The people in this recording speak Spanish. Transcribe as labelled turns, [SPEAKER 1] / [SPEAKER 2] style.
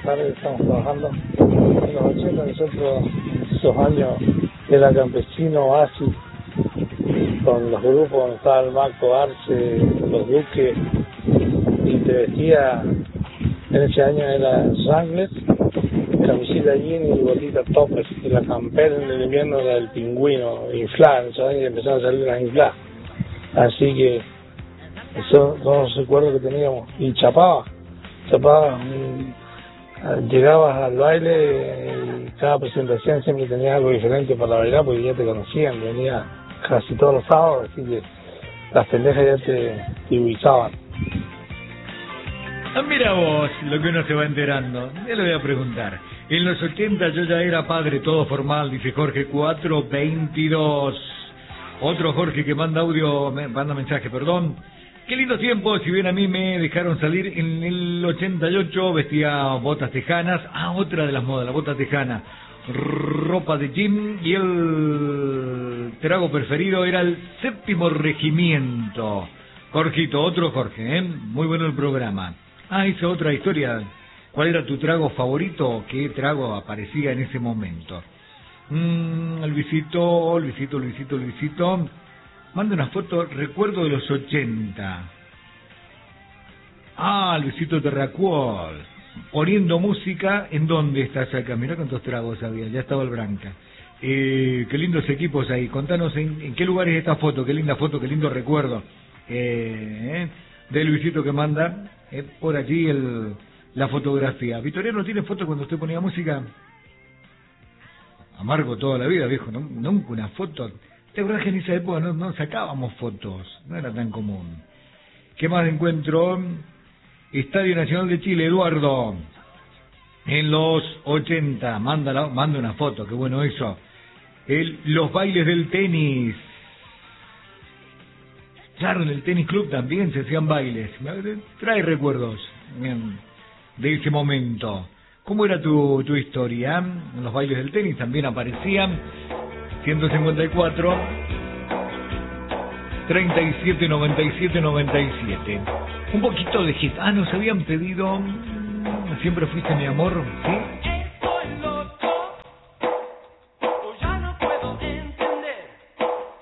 [SPEAKER 1] tardes, estamos trabajando. En los 80 nosotros, esos años, era campesino, oasis, con los grupos, donde estaba el Maco, Arce, los Duques, y te vestía, en ese año era Wrangler, camiseta jean y botita toppers, y la campera en el invierno era el pingüino, inflada, en esos años empezaron a salir las infladas. Así que eso son los recuerdos que teníamos. Y chapabas, llegabas al baile y cada presentación siempre tenías algo diferente para bailar porque ya te conocían, venía casi todos los sábados, así que las pendejas ya te ubicaban.
[SPEAKER 2] Ah, mira vos, lo que uno se va enterando. Ya le voy a preguntar. En los 80 yo ya era padre, todo formal, dice Jorge 422. Otro Jorge que manda audio, manda mensaje, perdón. Qué lindo tiempo, si bien a mí me dejaron salir en el 88, vestía botas tejanas. Ah, otra de las modas, la bota tejana. Ropa de gym y el trago preferido era el Séptimo Regimiento. Jorgito, otro Jorge, ¿eh? Muy bueno el programa. Ah, hice otra historia. ¿Cuál era tu trago favorito? ¿Qué trago aparecía en ese momento? Luisito. Manda una foto, recuerdo de los 80. Ah, Luisito Terracuol. Poniendo música, ¿en dónde estás acá? Mirá cuántos tragos había, ya estaba el Branca. Qué lindos equipos ahí. Contanos en qué lugar es esta foto, qué linda foto, qué lindo recuerdo. De Luisito que manda por allí la fotografía. Victoriano, ¿tiene foto cuando usted ponía música? Amargo toda la vida, viejo, nunca una foto. ¿Te acuerdas que en esa época no sacábamos fotos? No era tan común. ¿Qué más encuentro? Estadio Nacional de Chile, Eduardo. En los 80, manda una foto, qué bueno eso. Los bailes del tenis. Claro, en el tenis club también se hacían bailes. Trae recuerdos de ese momento. ¿Cómo era tu historia? En los bailes del tenis también aparecían 154 37 97 97. Un poquito de hit. Nos habían pedido Siempre fuiste mi amor, ¿sí?